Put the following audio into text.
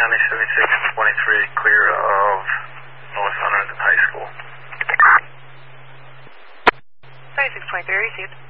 County 7623, clear of North Hunterdon High School. 7623, received.